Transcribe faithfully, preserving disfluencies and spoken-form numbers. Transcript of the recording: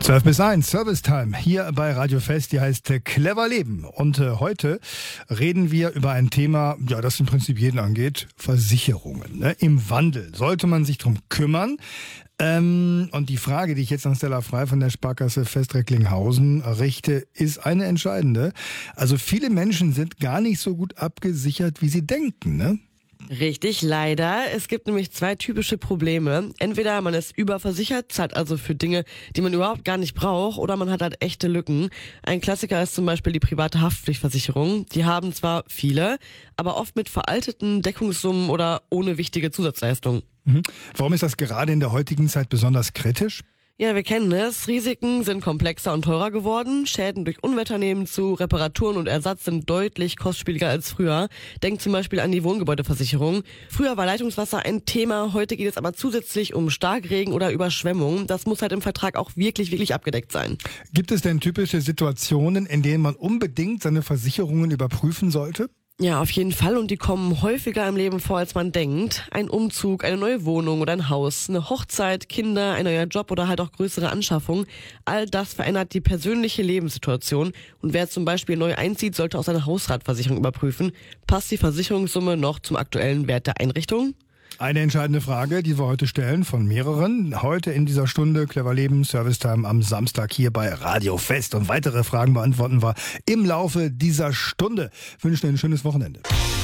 zwölf bis eins, Service Time, hier bei Radio Fest, die heißt äh, Clever Leben. Und äh, heute reden wir über ein Thema, ja, das im Prinzip jeden angeht, Versicherungen. Ne? Im Wandel sollte man sich drum kümmern. Ähm, und die Frage, die ich jetzt an Stella Frei von der Sparkasse Fest-Recklinghausen richte, ist eine entscheidende. Also viele Menschen sind gar nicht so gut abgesichert, wie sie denken, ne? Richtig, leider. Es gibt nämlich zwei typische Probleme. Entweder man ist überversichert, zahlt also für Dinge, die man überhaupt gar nicht braucht, oder man hat halt echte Lücken. Ein Klassiker ist zum Beispiel die private Haftpflichtversicherung. Die haben zwar viele, aber oft mit veralteten Deckungssummen oder ohne wichtige Zusatzleistungen. Mhm. Warum ist das gerade in der heutigen Zeit besonders kritisch? Ja, wir kennen es. Risiken sind komplexer und teurer geworden. Schäden durch Unwetter nehmen zu. Reparaturen und Ersatz sind deutlich kostspieliger als früher. Denkt zum Beispiel an die Wohngebäudeversicherung. Früher war Leitungswasser ein Thema. Heute geht es aber zusätzlich um Starkregen oder Überschwemmung. Das muss halt im Vertrag auch wirklich, wirklich abgedeckt sein. Gibt es denn typische Situationen, in denen man unbedingt seine Versicherungen überprüfen sollte? Ja, auf jeden Fall, und die kommen häufiger im Leben vor, als man denkt. Ein Umzug, eine neue Wohnung oder ein Haus, eine Hochzeit, Kinder, ein neuer Job oder halt auch größere Anschaffungen. All das verändert die persönliche Lebenssituation. Und wer zum Beispiel neu einzieht, sollte auch seine Hausratversicherung überprüfen. Passt die Versicherungssumme noch zum aktuellen Wert der Einrichtung? Eine entscheidende Frage, die wir heute stellen, von mehreren. Heute in dieser Stunde Clever Leben, Service Time am Samstag hier bei Radio Fest. Und weitere Fragen beantworten wir im Laufe dieser Stunde. Ich wünsche Ihnen ein schönes Wochenende.